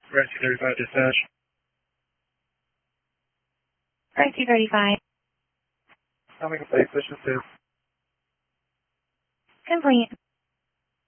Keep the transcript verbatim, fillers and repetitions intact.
Rescue thirty-five dispatch. Rescue thirty-five. How many complete, push this two. Complete.